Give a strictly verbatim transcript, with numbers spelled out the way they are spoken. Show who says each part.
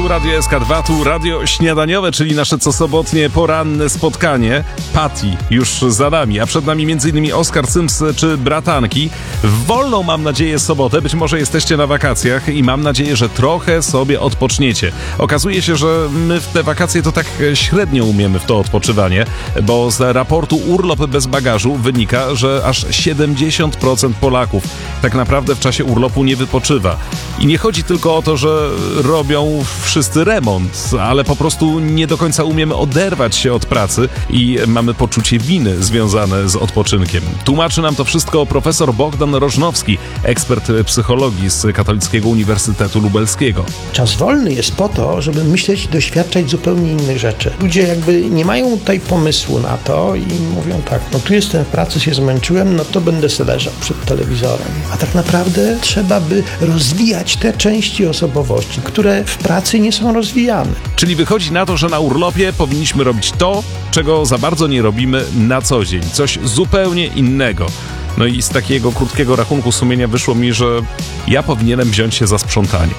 Speaker 1: Tu Radio S K dwa, tu Radio Śniadaniowe, czyli nasze cosobotnie poranne spotkanie. Patty już za nami, a przed nami m.in. Oskar Sims czy Bratanki. W wolną, mam nadzieję, sobotę. Być może jesteście na wakacjach i mam nadzieję, że trochę sobie odpoczniecie. Okazuje się, że my w te wakacje to tak średnio umiemy w to odpoczywanie, bo z raportu Urlop bez bagażu wynika, że aż siedemdziesiąt procent Polaków tak naprawdę w czasie urlopu nie wypoczywa. I nie chodzi tylko o to, że robią wszyscy remont, ale po prostu nie do końca umiemy oderwać się od pracy i mamy poczucie winy związane z odpoczynkiem. Tłumaczy nam to wszystko profesor Bogdan Rożnowski, ekspert psychologii z Katolickiego Uniwersytetu Lubelskiego.
Speaker 2: Czas wolny jest po to, żeby myśleć, doświadczać zupełnie innych rzeczy. Ludzie jakby nie mają tutaj pomysłu na to i mówią tak, no tu jestem w pracy, się zmęczyłem, no to będę se leżał przed telewizorem. A tak naprawdę trzeba by rozwijać te części osobowości, które w pracy nie są rozwijane.
Speaker 1: Czyli wychodzi na to, że na urlopie powinniśmy robić to, czego za bardzo nie robimy na co dzień. Coś zupełnie innego. No i z takiego krótkiego rachunku sumienia wyszło mi, że ja powinienem wziąć się za sprzątanie.